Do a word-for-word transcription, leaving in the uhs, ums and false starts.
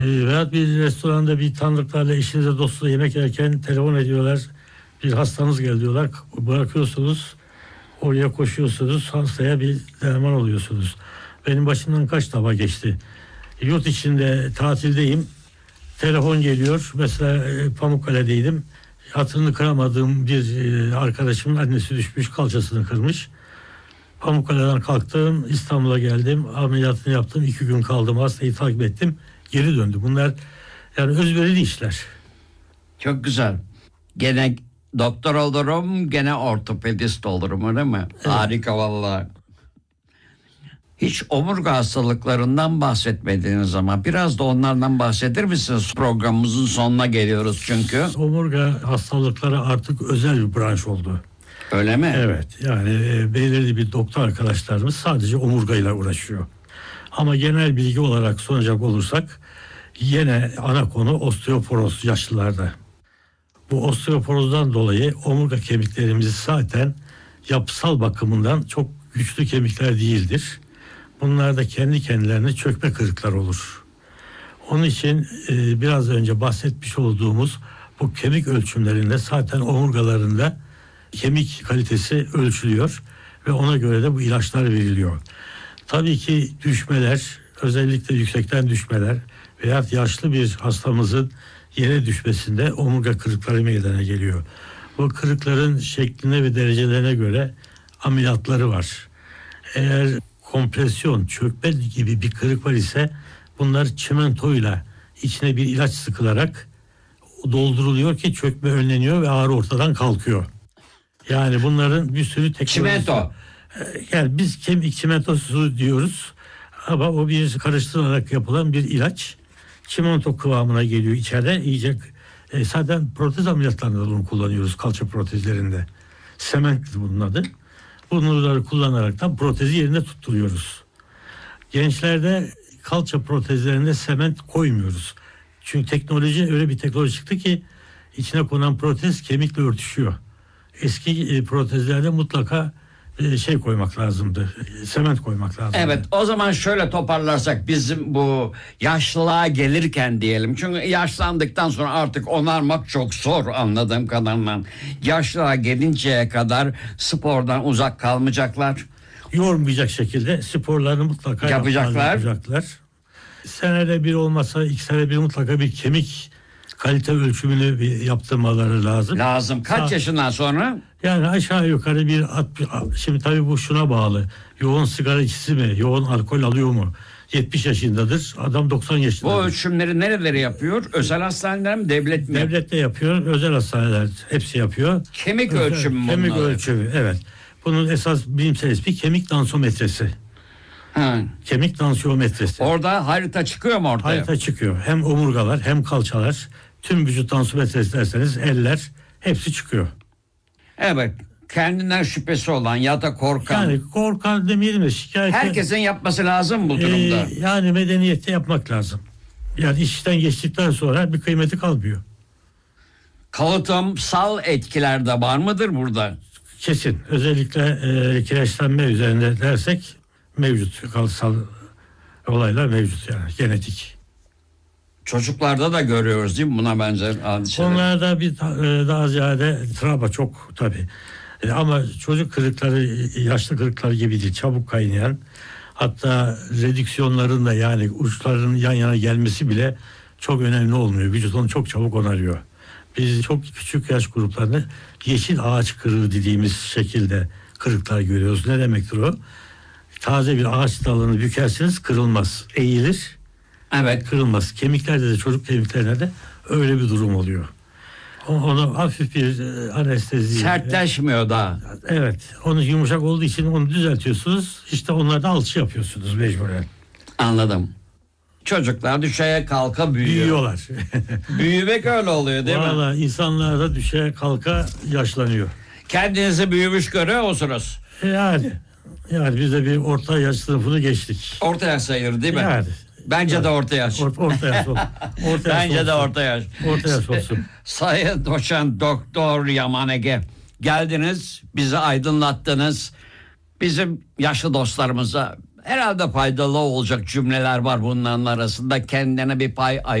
E, veya bir restoranda bir tanıdıklarla eşinize dostla yemek yerken telefon ediyorlar. Bir hastanız geldi diyorlar. Bırakıyorsunuz. Oraya koşuyorsunuz. Hastaya bir derman oluyorsunuz. Benim başımdan kaç defa geçti. Yurt içinde tatildeyim. Telefon geliyor. Mesela e, Pamukkale'deydim. Hatırını kıramadığım bir e, arkadaşımın annesi düşmüş, kalçasını kırmış. Pamukkale'den kalktım, İstanbul'a geldim, ameliyatını yaptım, iki gün kaldım, hastayı takip ettim, geri döndüm. Bunlar yani özverili işler. Çok güzel. Gene doktor olurum, gene ortopedist olurum, öyle mi? Evet. Harika vallahi. Hiç omurga hastalıklarından bahsetmediğiniz zaman biraz da onlardan bahseder misiniz? Programımızın sonuna geliyoruz çünkü. Omurga hastalıkları artık özel bir branş oldu. Öyle mi? Evet, yani e, belirli bir doktor arkadaşlarımız sadece omurgayla uğraşıyor. Ama genel bilgi olarak sunacak olursak yine ana konu osteoporoz yaşlılarda. Bu osteoporozdan dolayı omurga kemiklerimiz zaten yapısal bakımından çok güçlü kemikler değildir. Bunlar da kendi kendilerine çökme kırıklar olur. Onun için e, biraz önce bahsetmiş olduğumuz bu kemik ölçümlerinde zaten omurgalarında kemik kalitesi ölçülüyor ve ona göre de bu ilaçlar veriliyor. Tabii ki düşmeler, özellikle yüksekten düşmeler veya yaşlı bir hastamızın yere düşmesinde omurga kırıkları meydana geliyor. Bu kırıkların şekline ve derecelerine göre ameliyatları var. Eğer kompresyon, çökme gibi bir kırık var ise bunlar çimentoyla içine bir ilaç sıkılarak dolduruluyor ki çökme önleniyor ve ağrı ortadan kalkıyor. Yani bunların bir sürü teknolojisi. Çimento. Yani biz kemik çimentosu diyoruz ama o bir karıştırılarak yapılan bir ilaç. Çimento kıvamına geliyor içeride. İyice e, zaten protez ameliyatlarında bunu kullanıyoruz, kalça protezlerinde. Sement bunun adı. Bunları kullanaraktan protezi yerine tutturuyoruz. Gençlerde kalça protezlerinde sement koymuyoruz. Çünkü teknoloji öyle bir teknoloji çıktı ki içine konan protez kemikle örtüşüyor. Eski protezlerde mutlaka şey koymak lazımdı. Sement koymak lazımdı. Evet, o zaman şöyle toparlarsak bizim bu yaşlılığa gelirken diyelim. Çünkü yaşlandıktan sonra artık onarmak çok zor anladığım kadarıyla. Yaşlılığa gelinceye kadar spordan uzak kalmayacaklar. Yormayacak şekilde sporlarını mutlaka yapacaklar. yapacaklar. Senede bir olmasa iki sene bir mutlaka bir kemik kalite ölçümünü bir yaptırmaları lazım. Lazım. Kaç Sa- yaşından sonra? Yani aşağı yukarı bir şimdi tabii bu şuna bağlı. Yoğun sigara içisi mi? Yoğun alkol alıyor mu? yetmiş yaşındadır. Adam doksan yaşındadır. Bu ölçümleri nereleri yapıyor? Özel hastaneler mi? Devlet mi? Devlet de yapıyor. Özel hastaneler hepsi yapıyor. Kemik özel, ölçümü mü? Kemik bunlar? ölçümü evet. Bunun esas bilimsel ismi kemik dansiyometresi. Ha. Kemik dansiyometresi. Orada harita çıkıyor mu ortaya? Harita çıkıyor. Hem omurgalar hem kalçalar. Tüm vücut dansiyometresi derseniz eller hepsi çıkıyor. Evet. Kendinden şüphesi olan ya da korkan. Yani korkan demeyelim de şikayet. Herkesin yapması lazım bu durumda. Ee, yani medeniyette yapmak lazım. Yani işten geçtikten sonra bir kıymeti kalmıyor. Kalıtımsal etkiler de var mıdır burada? Kesin. Özellikle e, kireçlenme üzerinde dersek mevcut. Kalıtsal olaylar mevcut yani. Genetik. Çocuklarda da görüyoruz değil mi buna benzer hadiseler? Onlarda bir e, daha ziyade travma çok tabii. E, ama çocuk kırıkları yaşlı kırıkları gibi değil. Çabuk kaynayan, hatta redüksiyonların da yani uçların yan yana gelmesi bile çok önemli olmuyor. Vücut onu çok çabuk onarıyor. Biz çok küçük yaş gruplarını yeşil ağaç kırığı dediğimiz şekilde kırıklar görüyoruz. Ne demektir o? Taze bir ağaç dalını bükersiniz kırılmaz. Eğilir. Evet. Kırılmaz. Kemiklerde de çocuk kemiklerinde de öyle bir durum oluyor. Onu hafif bir anestezi. Sertleşmiyor da. Evet. Onu yumuşak olduğu için onu düzeltiyorsunuz. İşte onlarda alçı yapıyorsunuz mecburen. Anladım. Çocuklar düşeye kalka büyüyor. Büyüyorlar. Büyümek öyle oluyor değil Vallahi mi? Valla insanlar da düşeye kalka yaşlanıyor. Kendinizi büyümüş görüyor musunuz? Yani. Yani biz de bir orta yaş sınıfını geçtik. Orta yaş sayılır değil mi? Yani. Bence yani. de orta yaş. Or, orta yaş olsun. Orta yaş Bence olsun. de orta yaş. Orta yaş olsun. Sayın Doçent Doktor Yaman Ege, geldiniz, bizi aydınlattınız. Bizim yaşlı dostlarımıza Herhalde faydalı olacak cümleler var bunların arasında. Kendine bir pay